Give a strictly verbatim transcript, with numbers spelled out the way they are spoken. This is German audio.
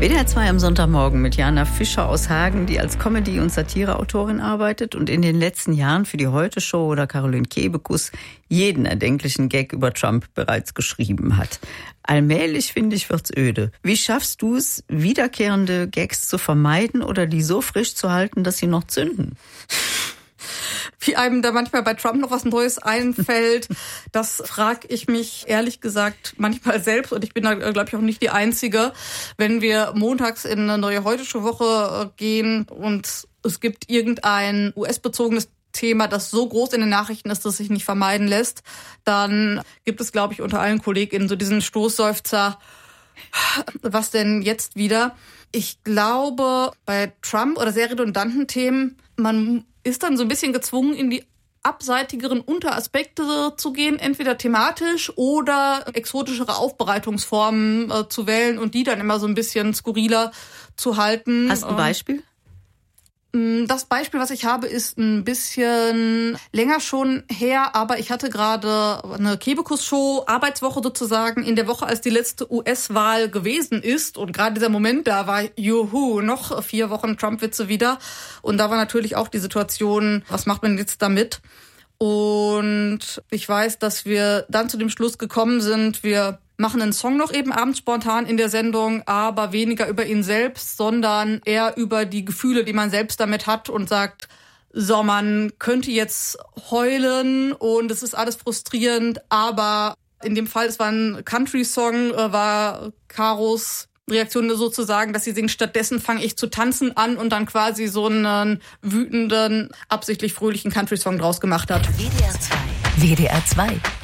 W D R zwei am Sonntagmorgen mit Jana Fischer aus Hagen, die als Comedy- und Satireautorin arbeitet und in den letzten Jahren für die Heute-Show oder Caroline Kebekus jeden erdenklichen Gag über Trump bereits geschrieben hat. Allmählich, finde ich, wird's öde. Wie schaffst du es, wiederkehrende Gags zu vermeiden oder die so frisch zu halten, dass sie noch zünden? Wie einem da manchmal bei Trump noch was Neues einfällt, das frage ich mich ehrlich gesagt manchmal selbst und ich bin da, glaube ich, auch nicht die Einzige. Wenn wir montags in eine neue Heute-Show-Woche gehen und es gibt irgendein U S-bezogenes Thema, das so groß in den Nachrichten ist, dass sich nicht vermeiden lässt, dann gibt es, glaube ich, unter allen KollegInnen so diesen Stoßseufzer, was denn jetzt wieder? Ich glaube, bei Trump oder sehr redundanten Themen, man ist dann so ein bisschen gezwungen, in die abseitigeren Unteraspekte zu gehen, entweder thematisch oder exotischere Aufbereitungsformen äh, zu wählen und die dann immer so ein bisschen skurriler zu halten. Hast du ein Beispiel? Das Beispiel, was ich habe, ist ein bisschen länger schon her, aber ich hatte gerade eine Kebekus-Show, Arbeitswoche sozusagen, in der Woche, als die letzte U S-Wahl gewesen ist. Und gerade dieser Moment, da war, juhu, noch vier Wochen Trump-Witze wieder. Und da war natürlich auch die Situation, was macht man jetzt damit? Und ich weiß, dass wir dann zu dem Schluss gekommen sind, wir machen einen Song noch eben abends spontan in der Sendung, aber weniger über ihn selbst, sondern eher über die Gefühle, die man selbst damit hat und sagt, so, man könnte jetzt heulen und es ist alles frustrierend, aber in dem Fall, es war ein Country-Song, war Caros Reaktion sozusagen, dass sie singt, stattdessen fange ich zu tanzen an und dann quasi so einen wütenden, absichtlich fröhlichen Country-Song draus gemacht hat. W D R zwei. W D R zwei.